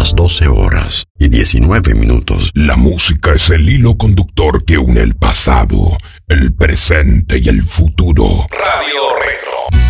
las 12 horas y 19 minutos. La música es el hilo conductor que une el pasado, el presente y el futuro. Radio Retro.